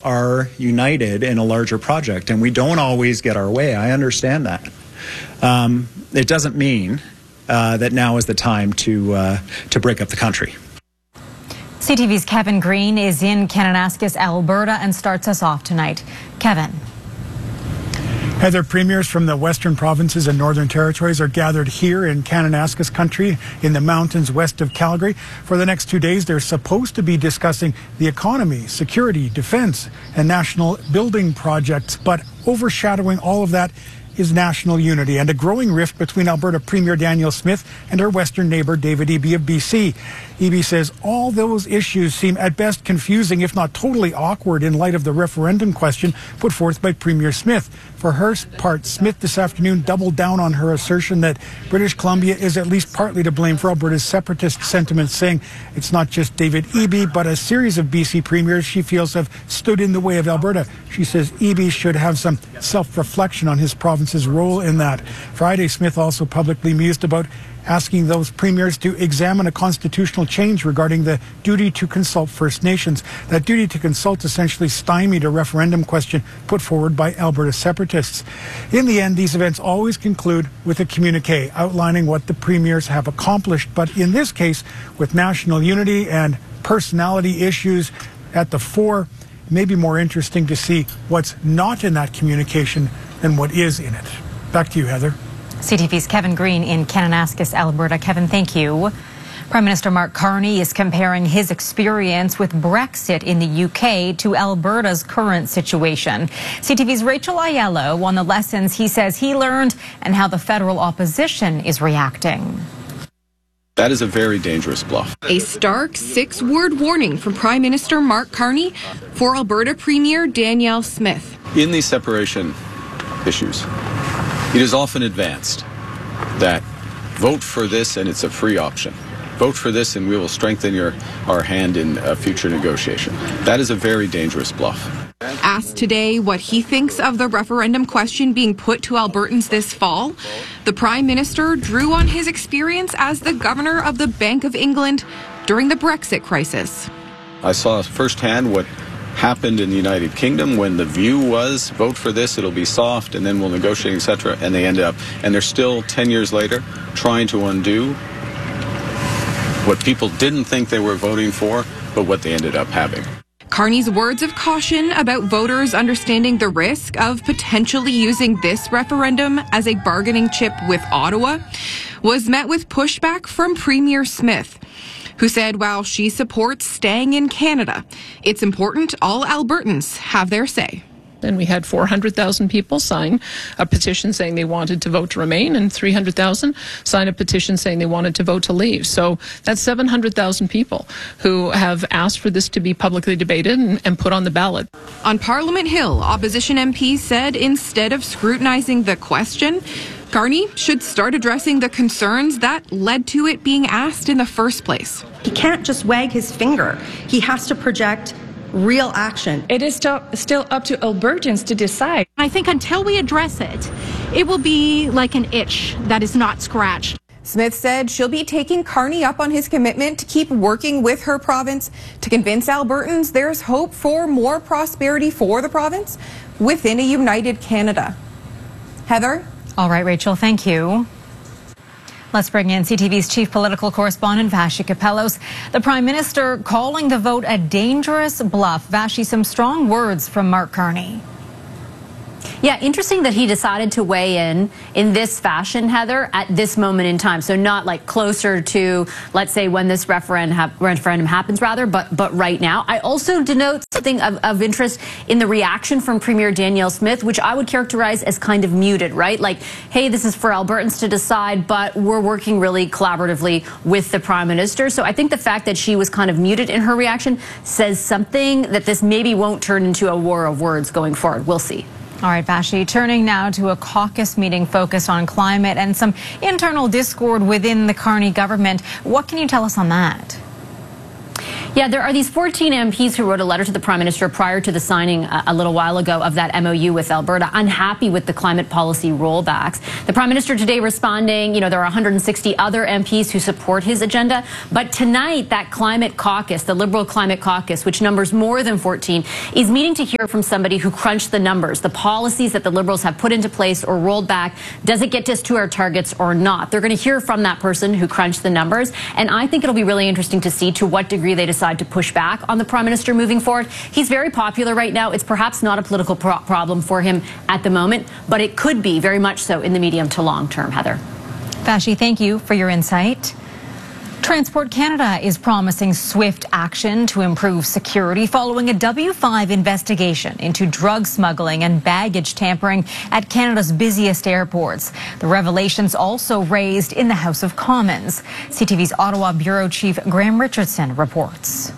are united in a larger project, and we don't always get our way. I understand that. It doesn't mean that now is the time to break up the country. CTV's Kevin Green is in Kananaskis, Alberta, and starts us off tonight. Kevin. Heather, premiers from the western provinces and northern territories are gathered here in Kananaskis country in the mountains west of Calgary. For the next 2 days, they're supposed to be discussing the economy, security, defense, and national building projects. But overshadowing all of that is national unity and a growing rift between Alberta Premier Danielle Smith and her western neighbour David Eby of BC. Eby says all those issues seem at best confusing, if not totally awkward, in light of the referendum question put forth by Premier Smith. For her part, Smith this afternoon doubled down on her assertion that British Columbia is at least partly to blame for Alberta's separatist sentiments, saying it's not just David Eby, but a series of BC premiers she feels have stood in the way of Alberta. She says Eby should have some self-reflection on his province's role in that. Friday, Smith also publicly mused about asking those premiers to examine a constitutional change regarding the duty to consult First Nations. That duty to consult essentially stymied a referendum question put forward by Alberta separatists. In the end, these events always conclude with a communique outlining what the premiers have accomplished. But in this case, with national unity and personality issues at the fore, it may be more interesting to see what's not in that communication than what is in it. Back to you, Heather. CTV's Kevin Green in Kananaskis, Alberta. Kevin, thank you. Prime Minister Mark Carney is comparing his experience with Brexit in the UK to Alberta's current situation. CTV's Rachel Aiello on the lessons he says he learned and how the federal opposition is reacting. That is a very dangerous bluff. A stark 6-word warning from Prime Minister Mark Carney for Alberta Premier Danielle Smith. In these separation issues, it is often advanced that vote for this and it's a free option. Vote for this and we will strengthen our hand in a future negotiation. That is a very dangerous bluff. Asked today what he thinks of the referendum question being put to Albertans this fall, the Prime Minister drew on his experience as the Governor of the Bank of England during the Brexit crisis. I saw firsthand what happened in the United Kingdom when the view was vote for this, it'll be soft, and then we'll negotiate, etc. And they ended up, and they're still 10 years later trying to undo what people didn't think they were voting for, but what they ended up having. Carney's words of caution about voters understanding the risk of potentially using this referendum as a bargaining chip with Ottawa was met with pushback from Premier Smith, who said while she supports staying in Canada, it's important all Albertans have their say. And we had 400,000 people sign a petition saying they wanted to vote to remain, and 300,000 sign a petition saying they wanted to vote to leave. So that's 700,000 people who have asked for this to be publicly debated and put on the ballot. On Parliament Hill, opposition MPs said instead of scrutinizing the question, Carney should start addressing the concerns that led to it being asked in the first place. He can't just wag his finger. He has to project real action. It is still up to Albertans to decide. I think until we address it, it will be like an itch that is not scratched. Smith said she'll be taking Carney up on his commitment to keep working with her province to convince Albertans there's hope for more prosperity for the province within a united Canada. Heather? All right, Rachel, thank you. Let's bring in CTV's chief political correspondent, Vassy Kapelos. The Prime Minister calling the vote a dangerous bluff. Vassy, some strong words from Mark Carney. Yeah, interesting that he decided to weigh in this fashion, Heather, at this moment in time. So not like closer to, let's say, when this referendum happens, rather, but right now. I also denote something of interest in the reaction from Premier Danielle Smith, which I would characterize as kind of muted, right? Like, hey, this is for Albertans to decide, but we're working really collaboratively with the Prime Minister. So I think the fact that she was kind of muted in her reaction says something that this maybe won't turn into a war of words going forward. We'll see. All right, Vassy, turning now to a caucus meeting focused on climate and some internal discord within the Carney government. What can you tell us on that? Yeah, there are these 14 MPs who wrote a letter to the Prime Minister prior to the signing a little while ago of that MOU with Alberta, unhappy with the climate policy rollbacks. The Prime Minister today responding, there are 160 other MPs who support his agenda. But tonight, that climate caucus, the Liberal Climate Caucus, which numbers more than 14, is meeting to hear from somebody who crunched the numbers, the policies that the Liberals have put into place or rolled back. Does it get us to our targets or not? They're going to hear from that person who crunched the numbers. And I think it'll be really interesting to see to what degree they decide to push back on the Prime Minister moving forward. He's very popular right now. It's perhaps not a political problem for him at the moment, but it could be very much so in the medium to long term. Heather. Vashi, thank you for your insight. Transport Canada is promising swift action to improve security following a W5 investigation into drug smuggling and baggage tampering at Canada's busiest airports. The revelations also raised in the House of Commons. CTV's Ottawa Bureau Chief Graham Richardson reports.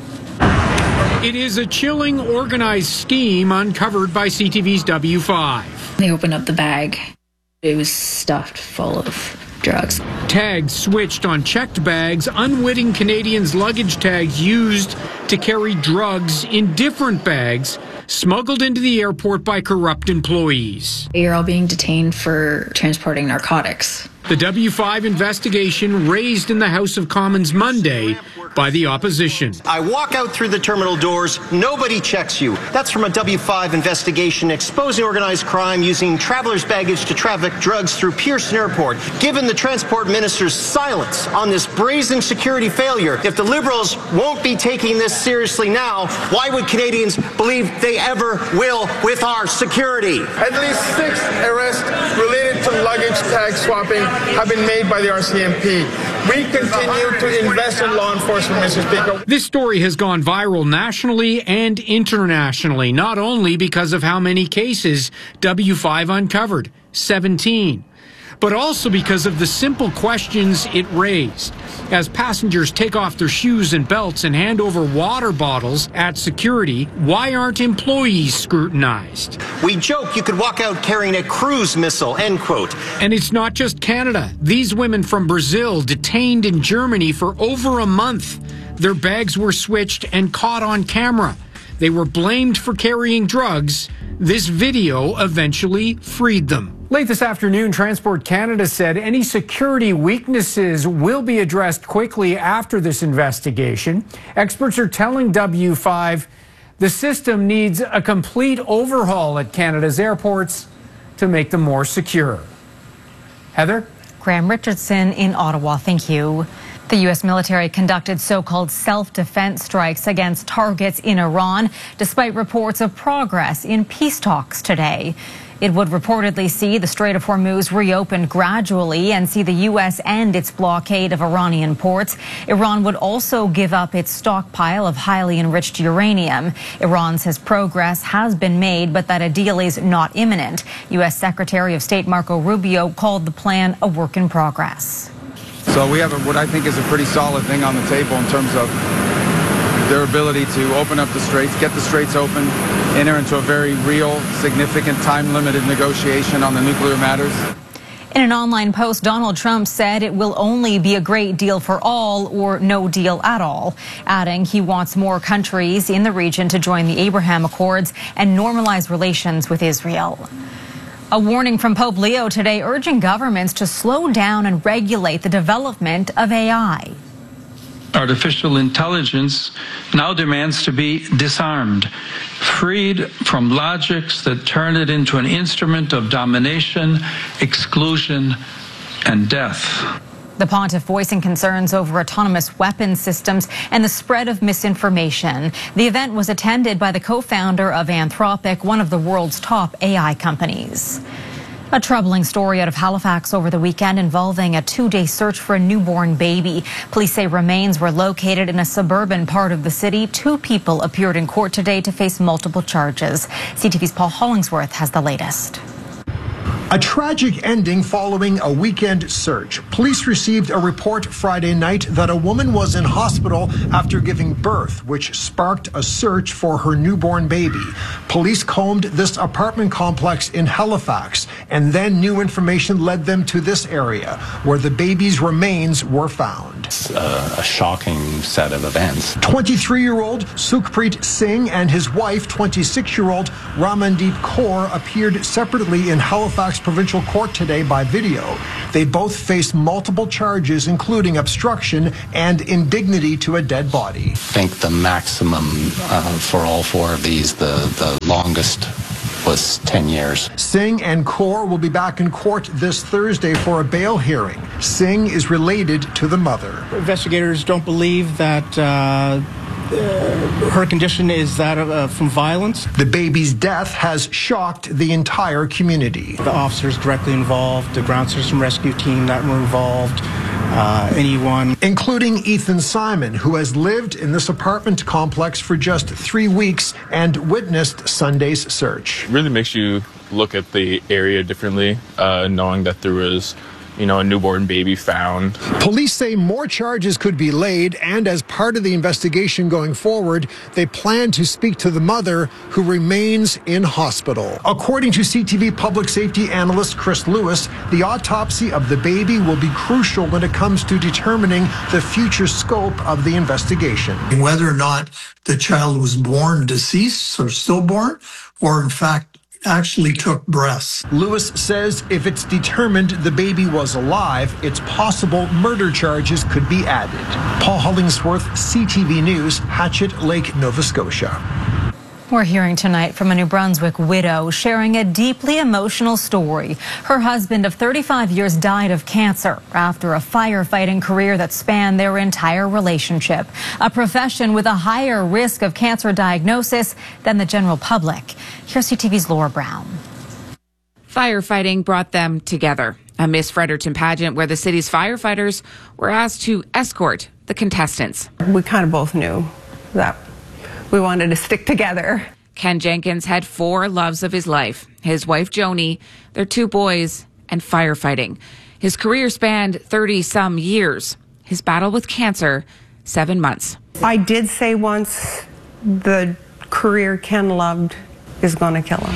It is a chilling, organized scheme uncovered by CTV's W5. They opened up the bag. It was stuffed full of drugs. Tags switched on checked bags, unwitting Canadians' luggage tags used to carry drugs in different bags, smuggled into the airport by corrupt employees. You're all being detained for transporting narcotics. The W5 investigation raised in the House of Commons Monday by the opposition. I walk out through the terminal doors, nobody checks you. That's from a W5 investigation exposing organized crime using travelers' baggage to traffic drugs through Pearson Airport. Given the Transport Minister's silence on this brazen security failure, if the Liberals won't be taking this seriously now, why would Canadians believe they ever will with our security? At least 6 arrests related to luggage tag swapping have been made by the RCMP. We continue to invest in law enforcement, Mr. Speaker. This story has gone viral nationally and internationally, not only because of how many cases W5 uncovered, 17, but also because of the simple questions it raised. As passengers take off their shoes and belts and hand over water bottles at security, why aren't employees scrutinized? We joke you could walk out carrying a cruise missile, end quote. And it's not just Canada. These women from Brazil detained in Germany for over a month. Their bags were switched and caught on camera. They were blamed for carrying drugs. This video eventually freed them. Late this afternoon, Transport Canada said any security weaknesses will be addressed quickly after this investigation. Experts are telling W5 the system needs a complete overhaul at Canada's airports to make them more secure. Heather? Graham Richardson in Ottawa, thank you. The U.S. military conducted so-called self-defense strikes against targets in Iran, despite reports of progress in peace talks today. It would reportedly see the Strait of Hormuz reopened gradually and see the U.S. end its blockade of Iranian ports. Iran would also give up its stockpile of highly enriched uranium. Iran says progress has been made, but that a deal is not imminent. U.S. Secretary of State Marco Rubio called the plan a work in progress. So we have what I think is a pretty solid thing on the table in terms of their ability to open up the straits, get the straits open, enter into a very real, significant, time-limited negotiation on the nuclear matters. In an online post, Donald Trump said it will only be a great deal for all or no deal at all, adding he wants more countries in the region to join the Abraham Accords and normalize relations with Israel. A warning from Pope Leo today urging governments to slow down and regulate the development of AI. Artificial intelligence now demands to be disarmed, freed from logics that turn it into an instrument of domination, exclusion, and death. The pontiff voicing concerns over autonomous weapon systems and the spread of misinformation. The event was attended by the co-founder of Anthropic, one of the world's top AI companies. A troubling story out of Halifax over the weekend involving a 2-day search for a newborn baby. Police say remains were located in a suburban part of the city. 2 people appeared in court today to face multiple charges. CTV's Paul Hollingsworth has the latest. A tragic ending following a weekend search. Police received a report Friday night that a woman was in hospital after giving birth, which sparked a search for her newborn baby. Police combed this apartment complex in Halifax, and then new information led them to this area, where the baby's remains were found. It's a shocking set of events. 23-year-old Sukhpreet Singh and his wife, 26-year-old Ramandeep Kaur, appeared separately in Halifax Provincial Court today by video. They both face multiple charges, including obstruction and indignity to a dead body. I think the maximum for all four of these, the longest, was 10 years. Singh and Kaur will be back in court this Thursday for a bail hearing. Singh is related to the mother. Investigators don't believe that her condition is that from violence. The baby's death has shocked the entire community. The officers directly involved, the ground search and rescue team that were involved, anyone. Including Ethan Simon, who has lived in this apartment complex for just 3 weeks and witnessed Sunday's search. It really makes you look at the area differently, knowing that there was a newborn baby found. Police say more charges could be laid, and as part of the investigation going forward, they plan to speak to the mother, who remains in hospital. According to CTV public safety analyst Chris Lewis, the autopsy of the baby will be crucial when it comes to determining the future scope of the investigation. Whether or not the child was born deceased or stillborn, or in fact actually took breaths. Lewis says if it's determined the baby was alive, it's possible murder charges could be added. Paul Hollingsworth, CTV News, Hatchet Lake, Nova Scotia. We're hearing tonight from a New Brunswick widow sharing a deeply emotional story. Her husband of 35 years died of cancer after a firefighting career that spanned their entire relationship, a profession with a higher risk of cancer diagnosis than the general public. Here's CTV's Laura Brown. Firefighting brought them together. A Miss Fredericton pageant where the city's firefighters were asked to escort the contestants. We kind of both knew that we wanted to stick together. Ken Jenkins had 4 loves of his life: his wife Joni, their 2 boys, and firefighting. His career spanned 30-some years. His battle with cancer, 7 months. I did say once, the career Ken loved is going to kill him.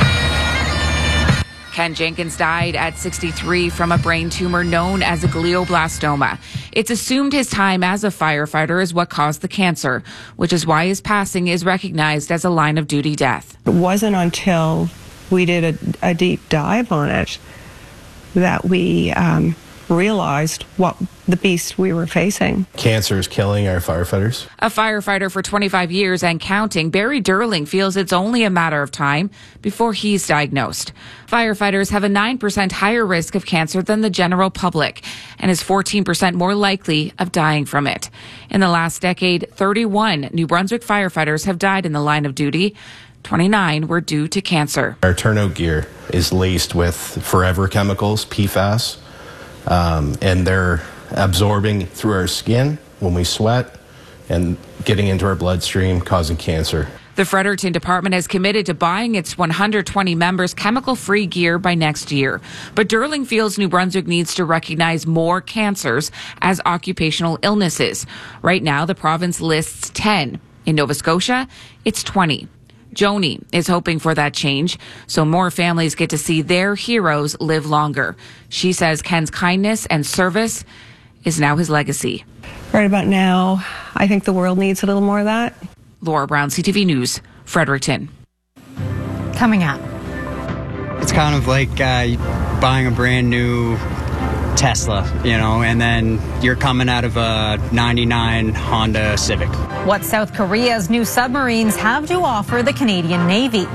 Ken Jenkins died at 63 from a brain tumor known as a glioblastoma. It's assumed his time as a firefighter is what caused the cancer, which is why his passing is recognized as a line-of-duty death. It wasn't until we did a deep dive on it that we realized what the beast we were facing. Cancer is killing our firefighters. A firefighter for 25 years and counting, Barry Durling feels it's only a matter of time before he's diagnosed. Firefighters have a 9% higher risk of cancer than the general public and is 14% more likely of dying from it. In the last decade, 31 New Brunswick firefighters have died in the line of duty. 29 were due to cancer. Our turnout gear is laced with forever chemicals, PFAS, and they're absorbing through our skin when we sweat and getting into our bloodstream, causing cancer. The Fredericton Department has committed to buying its 120 members chemical-free gear by next year. But Durling feels New Brunswick needs to recognize more cancers as occupational illnesses. Right now, the province lists 10. In Nova Scotia, it's 20. Joni is hoping for that change so more families get to see their heroes live longer. She says Ken's kindness and service is now his legacy. Right about now, I think the world needs a little more of that. Laura Brown, CTV News, Fredericton. Coming up. It's kind of like buying a brand new Tesla, and then you're coming out of a 99 Honda Civic. What South Korea's new submarines have to offer the Canadian Navy.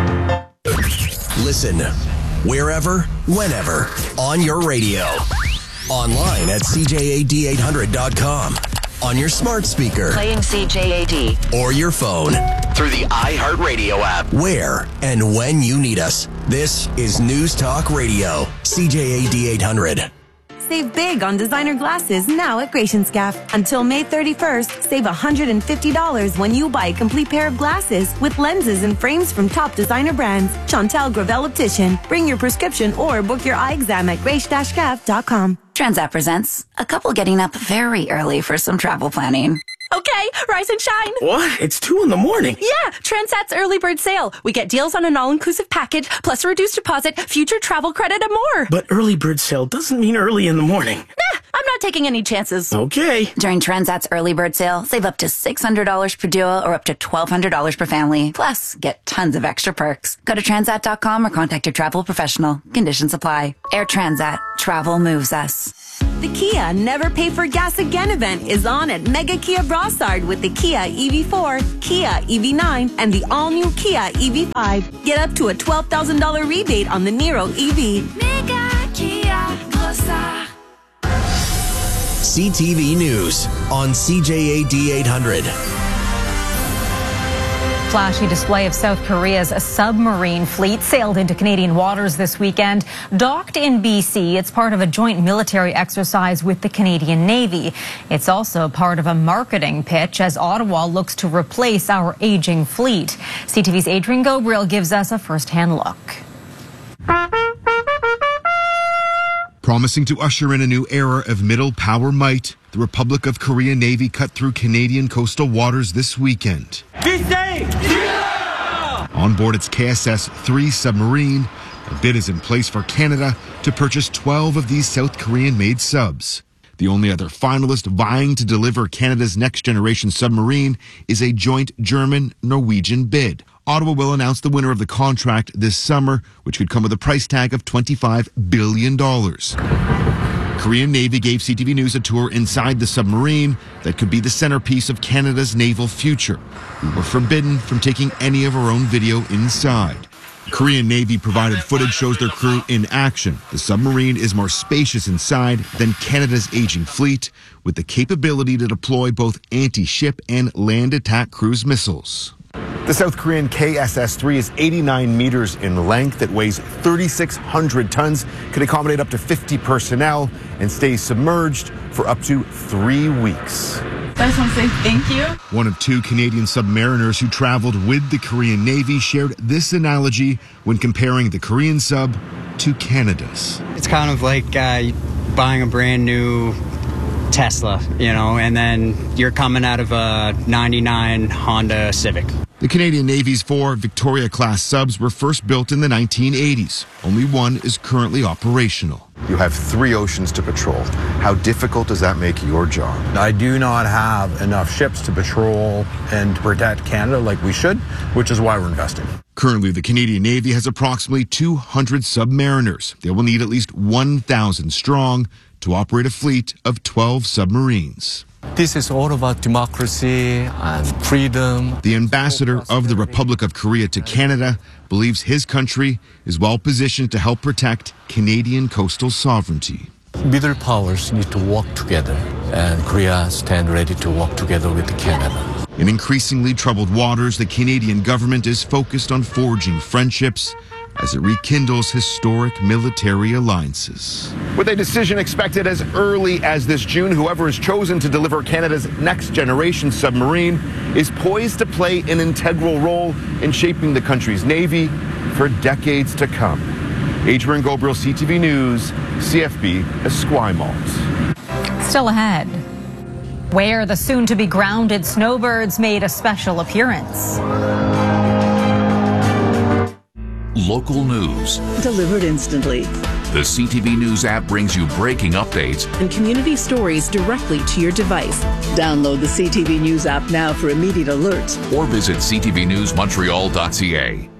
Listen wherever, whenever, on your radio. Online at CJAD800.com. On your smart speaker. Playing CJAD. Or your phone. Through the iHeartRadio app. Where and when you need us. This is News Talk Radio. CJAD 800. Save big on designer glasses now at Gratianscaf. Until May 31st, save $150 when you buy a complete pair of glasses with lenses and frames from top designer brands. Chantal Gravel Optician. Bring your prescription or book your eye exam at grace-scaf.com. Transat presents a couple getting up very early for some travel planning. Okay, rise and shine. What? It's 2 in the morning. Yeah, Transat's early bird sale. We get deals on an all-inclusive package, plus a reduced deposit, future travel credit, and more. But early bird sale doesn't mean early in the morning. Nah, I'm not taking any chances. Okay. During Transat's early bird sale, save up to $600 per duo or up to $1,200 per family. Plus, get tons of extra perks. Go to transat.com or contact your travel professional. Conditions apply. Air Transat. Travel moves us. The Kia Never Pay for Gas Again event is on at Mega Kia Brossard with the Kia EV4, Kia EV9, and the all-new Kia EV5. Get up to a $12,000 rebate on the Niro EV. Mega Kia Brossard. CTV News on CJAD 800. Flashy display of South Korea's submarine fleet sailed into Canadian waters this weekend. Docked in BC, it's part of a joint military exercise with the Canadian Navy. It's also part of a marketing pitch as Ottawa looks to replace our aging fleet. CTV's Adrian Gobriel gives us a first-hand look. Promising to usher in a new era of middle power might, the Republic of Korea Navy cut through Canadian coastal waters this weekend. Be safe! Yeah! On board its KSS-3 submarine, a bid is in place for Canada to purchase 12 of these South Korean-made subs. The only other finalist vying to deliver Canada's next-generation submarine is a joint German-Norwegian bid. Ottawa will announce the winner of the contract this summer, which could come with a price tag of $25 billion. Korean Navy gave CTV News a tour inside the submarine that could be the centerpiece of Canada's naval future. We were forbidden from taking any of our own video inside. Korean Navy provided footage shows their crew in action. The submarine is more spacious inside than Canada's aging fleet, with the capability to deploy both anti-ship and land attack cruise missiles. The South Korean KSS-3 is 89 meters in length. It weighs 3,600 tons, can accommodate up to 50 personnel, and stays submerged for up to 3 weeks. That's something. Thank you. One of 2 Canadian submariners who traveled with the Korean Navy shared this analogy when comparing the Korean sub to Canada's. It's kind of like buying a brand new Tesla, and then you're coming out of a 99 Honda Civic. The Canadian Navy's 4 Victoria-class subs were first built in the 1980s. Only one is currently operational. You have 3 oceans to patrol. How difficult does that make your job? I do not have enough ships to patrol and protect Canada like we should, which is why we're investing. Currently, the Canadian Navy has approximately 200 submariners. They will need at least 1,000 strong to operate a fleet of 12 submarines. This is all about democracy and freedom. The ambassador of the Republic of Korea to Canada believes his country is well positioned to help protect Canadian coastal sovereignty. Middle powers need to work together, and Korea stand ready to work together with Canada. In increasingly troubled waters, the Canadian government is focused on forging friendships as it rekindles historic military alliances. With a decision expected as early as this June, whoever is chosen to deliver Canada's next-generation submarine is poised to play an integral role in shaping the country's Navy for decades to come. Adrian Gobriel, CTV News, CFB, Esquimalt. Still ahead, where the soon-to-be grounded snowbirds made a special appearance. Local news delivered instantly. The CTV News app brings you breaking updates and community stories directly to your device. Download the CTV News app now for immediate alerts. Or visit ctvnewsmontreal.ca.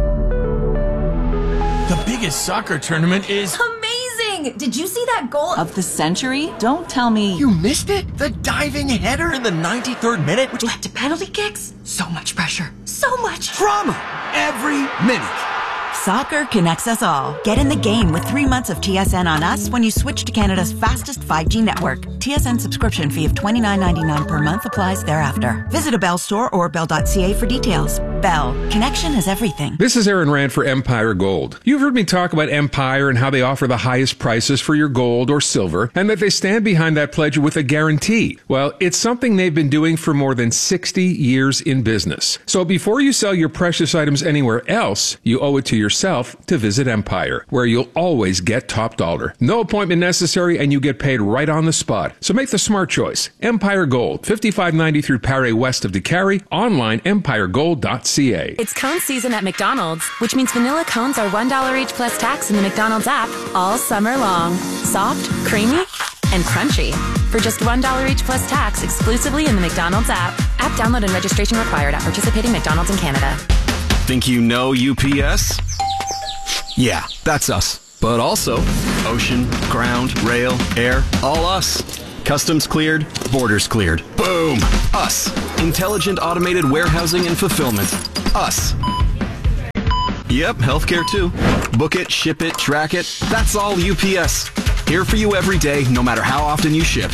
The biggest soccer tournament is amazing! Did you see that goal of the century? Don't tell me you missed it? The diving header in the 93rd minute, which led to penalty kicks? So much pressure. So much drama every minute. Soccer connects us all. Get in the game with 3 months of TSN on us when you switch to Canada's fastest 5G network. TSN subscription fee of $29.99 per month applies thereafter. Visit a Bell store or bell.ca for details. Bell. Connection is everything. This is Aaron Rand for Empire Gold. You've heard me talk about Empire and how they offer the highest prices for your gold or silver, and that they stand behind that pledge with a guarantee. Well, it's something they've been doing for more than 60 years in business. So before you sell your precious items anywhere else, you owe it to yourself to visit Empire, where you'll always get top dollar. No appointment necessary, and you get paid right on the spot. So make the smart choice. Empire Gold, 5590 through Paré west of DeCarry, online empiregold.ca. It's cone season at McDonald's, which means vanilla cones are $1 each plus tax in the McDonald's app all summer long. Soft, creamy, and crunchy. For just $1 each plus tax exclusively in the McDonald's app. App download and registration required at participating McDonald's in Canada. Think you know UPS? Yeah, that's us. But also ocean, ground, rail, air, all us. Customs cleared, borders cleared. Boom! Us. Intelligent automated warehousing and fulfillment. Us. Yep, healthcare too. Book it, ship it, track it. That's all UPS. Here for you every day, no matter how often you ship.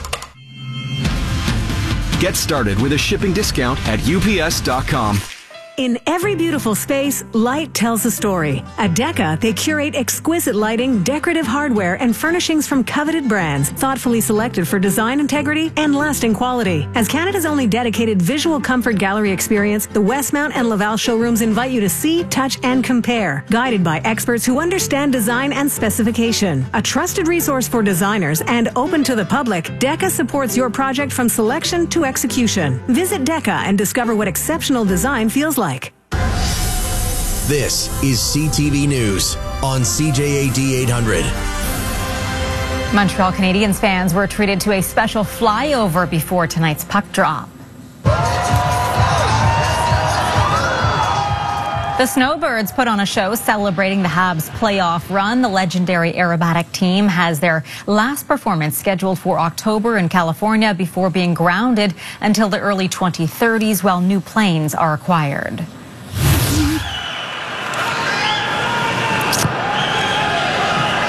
Get started with a shipping discount at UPS.com. In every beautiful space, light tells a story. At Deca, they curate exquisite lighting, decorative hardware, and furnishings from coveted brands, thoughtfully selected for design integrity and lasting quality. As Canada's only dedicated visual comfort gallery experience, the Westmount and Laval showrooms invite you to see, touch, and compare, guided by experts who understand design and specification. A trusted resource for designers and open to the public, Deca supports your project from selection to execution. Visit Deca and discover what exceptional design feels like. This is CTV News on CJAD 800. Montreal Canadiens fans were treated to a special flyover before tonight's puck drop. The Snowbirds put on a show celebrating the Habs' playoff run. The legendary aerobatic team has their last performance scheduled for October in California before being grounded until the early 2030s while new planes are acquired.